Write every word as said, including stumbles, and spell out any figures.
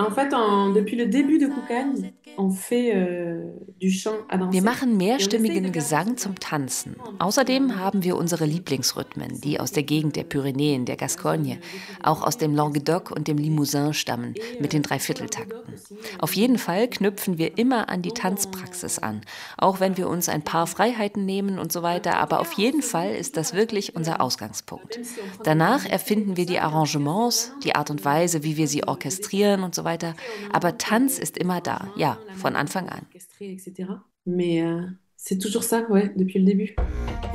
En fait, en- depuis le début de Kukan, on fait euh, du chant à Wir danser machen et on essaye de mehrstimmigen garder ce Gesang rythme. zum Tanzen. Parce que Außerdem vraiment, haben wir c'est unsere c'est- Lieblingsrhythmen, c'est un die peu aus der quelque chose Gegend der de, Pyrenäen, de der la zone Gascogne, des auch aus dem Pyrénées, Languedoc espagnole. und dem Limousin stammen, Et mit euh, den surtout au Languedoc Dreivierteltakten. aussi, euh, Auf les jeden musiques Fall africaines. knüpfen wir immer an die Donc, Tanzpraxis on, an, auch wenn wir voilà, uns ein paar c'est- Freiheiten nehmen und so en, weiter, en tout aber cas, auf on jeden se lie Fall ist toujours à das la wirklich pratique de la unser danse. Ausgangspunkt. Même si on prend des cours de Danach danse et erfinden tout wir die ça, mais en tout cas, c'est Arrangements, vraiment die Art notre, und notre Weise, wie wir façon sie de, de détendre. orchestrieren und so weiter, Après, on aber invente Tanz euh, ist les immer da, ja, arrangements, la von manière Anfang de- an. d'orchestrer, et cetera. Mais euh, c'est toujours ça, ouais, depuis le début.